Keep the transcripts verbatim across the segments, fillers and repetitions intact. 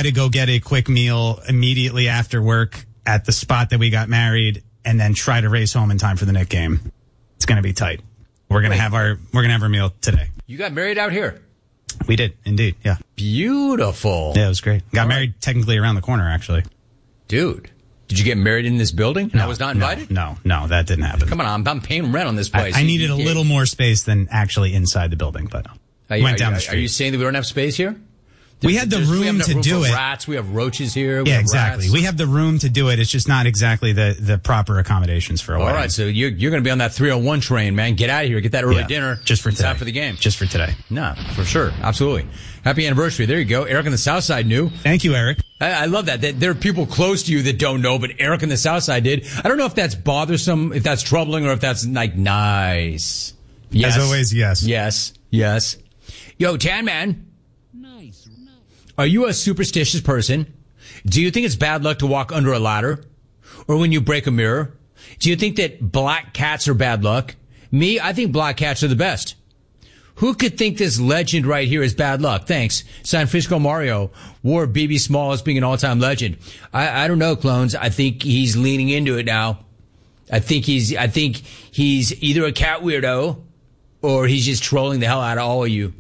try to go get a quick meal immediately after work at the spot that we got married, and then try to race home in time for the Knick game. It's going to be tight. We're going to have our we're going to have our meal today. You got married out here? We did, indeed. Yeah. Beautiful. Yeah, it was great. Got All married right. technically around the corner, actually. Dude, did you get married in this building? And no, I was not invited? No, no, no, that didn't happen. Come on, I'm, I'm paying rent on this place. I, I needed a little more space than actually inside the building, but are you, went down are, the street. Are you saying that we don't have space here? We had the There's, room we have to room do for it. Rats, we have roaches here. We yeah, have exactly. Rats. We have the room to do it. It's just not exactly the, the proper accommodations for a All wedding. All right, so you're you're going to be on that three oh one train, man. Get out of here. Get that early yeah, dinner. Just for today. Time for the game. Just for today. No, for sure. Absolutely. Happy anniversary. There you go. Eric on the South Side knew. Thank you, Eric. I, I love that. that. There are people close to you that don't know, but Eric on the South Side did. I don't know if that's bothersome, if that's troubling, or if that's like nice. Yes. As always, yes. Yes. Yes. Yo, Tan Man. Are you a superstitious person? Do you think it's bad luck to walk under a ladder? Or when you break a mirror? Do you think that black cats are bad luck? Me, I think black cats are the best. Who could think this legend right here is bad luck? Thanks. San Francisco Mario wore B B Smalls being an all-time legend. I, I don't know, clones. I think he's leaning into it now. I think he's, I think he's either a cat weirdo or he's just trolling the hell out of all of you.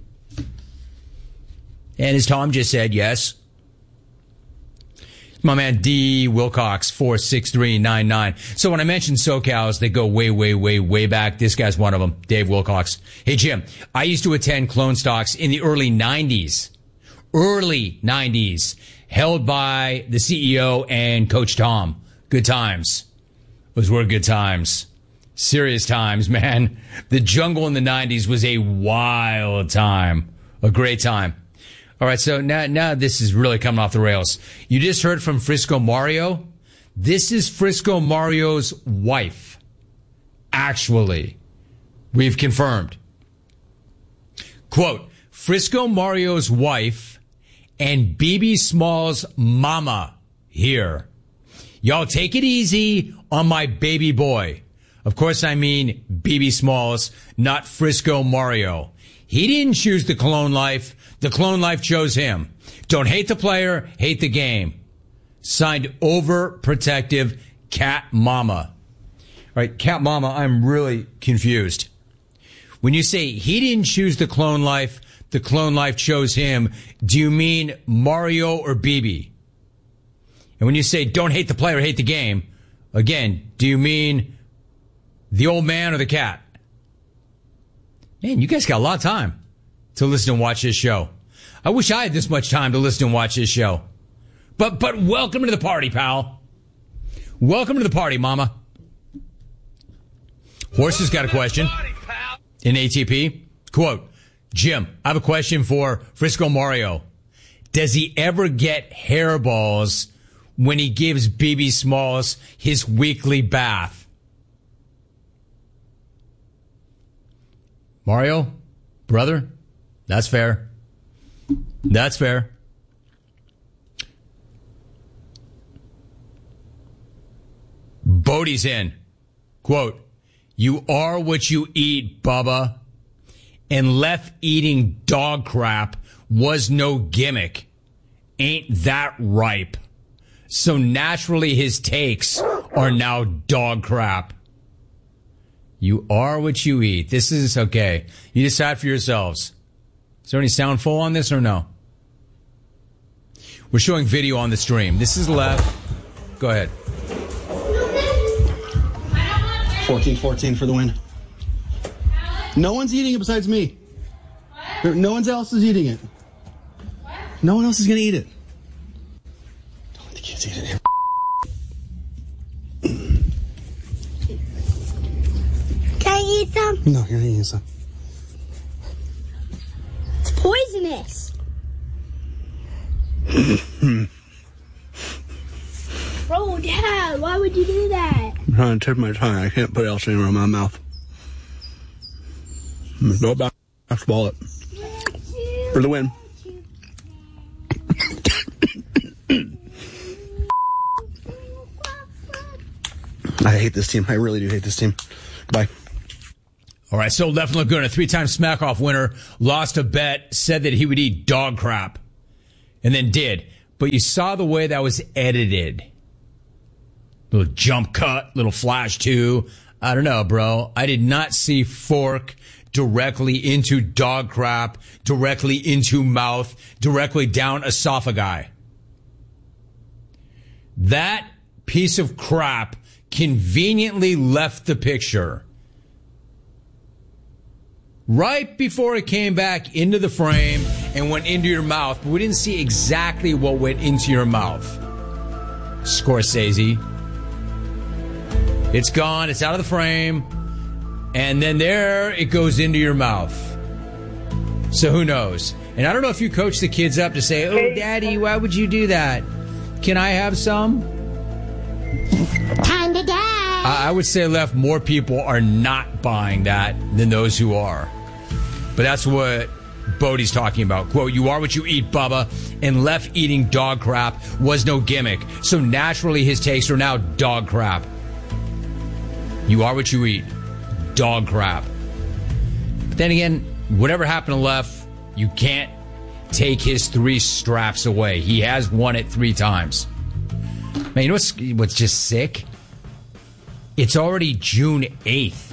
And as Tom just said, yes. My man D. Wilcox, four six three nine nine. So when I mentioned SoCals, they go way, way, way, way back. This guy's one of them, Dave Wilcox. Hey, Jim, I used to attend Clone Stocks in the early nineties. Early nineties. Held by the C E O and Coach Tom. Good times. Those were good times. Serious times, man. The jungle in the nineties was a wild time. A great time. All right, so now now this is really coming off the rails. You just heard from Frisco Mario. This is Frisco Mario's wife. Actually, we've confirmed. Quote, Frisco Mario's wife and B B Smalls' mama here. Y'all take it easy on my baby boy. Of course, I mean B B Smalls, not Frisco Mario. He didn't choose the clone life. The clone life chose him. Don't hate the player, hate the game. Signed overprotective Cat Mama. All right, Cat Mama, I'm really confused. When you say he didn't choose the clone life, the clone life chose him, do you mean Mario or B B? And when you say don't hate the player, hate the game, again, do you mean the old man or the cat? Man, you guys got a lot of time to listen and watch this show. I wish I had this much time to listen and watch this show. But but welcome to the party, pal. Welcome to the party, mama. Horse has got a question in A T P. Quote, Jim, I have a question for Frisco Mario. Does he ever get hairballs when he gives B B Smalls his weekly bath? Mario, brother, that's fair. That's fair. Bodie's in. Quote, you are what you eat, Bubba. And left eating dog crap was no gimmick. Ain't that ripe? So naturally his takes are now dog crap. You are what you eat. This is okay. You decide for yourselves. Is there any sound full on this or no? We're showing video on the stream. This is left. Go ahead. fourteen fourteen for the win. No one's eating it besides me. What? No one else is eating it. What? No one else is going to eat it. Don't let the kids eat it. Can I eat some? No, you're not eating some. It's poisonous. Bro, Dad, why would you do that? I'm trying to tip my tongue. I can't put it else anywhere in my mouth. Go back. Swallow it. For the win. I hate this team. I really do hate this team. Bye. All right, so Left Laguna, three-time Smack-Off winner, lost a bet, said that he would eat dog crap, and then did. but you saw the way that was edited. Little jump cut, little flash too. I don't know, bro. I did not see fork directly into dog crap, directly into mouth, directly down esophagi. That piece of crap conveniently left the picture right before it came back into the frame and went into your mouth, but we didn't see exactly what went into your mouth. Scorsese. It's gone. It's out of the frame. And then there it goes into your mouth. So who knows? And I don't know if you coach the kids up to say, oh, Daddy, why would you do that? Can I have some? Time to die. I would say left more people are not buying that than those who are. But that's what Bodie's talking about. Quote, you are what you eat, Bubba. And left eating dog crap was no gimmick. So naturally his tastes are now dog crap. You are what you eat. Dog crap. But then again, whatever happened to Left, you can't take his three straps away. He has won it three times. Man, you know what's, what's just sick? It's already June eighth.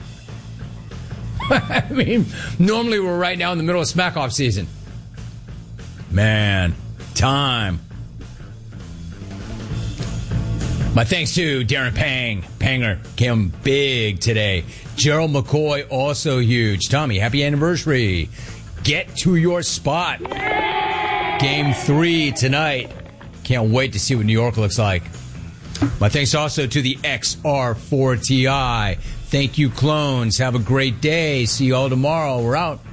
I mean, normally we're right now in the middle of smack off season. Man, time. My thanks to Darren Pang. Panger came big today. Gerald McCoy, also huge. Tommy, happy anniversary. Get to your spot. Game three tonight. Can't wait to see what New York looks like. My thanks also to the X R four T I. Thank you, clones. Have a great day. See you all tomorrow. We're out.